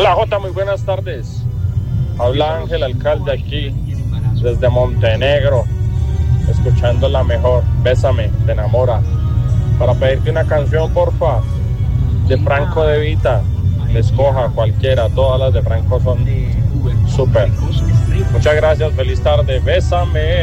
Hola Jota, muy buenas tardes. Habla Ángel, alcalde aquí, desde Montenegro, escuchando la mejor, Bésame, te enamora. Para pedirte una canción, porfa, de Franco De Vita, escoja cualquiera, todas las de Franco son súper. Muchas gracias, feliz tarde, Bésame.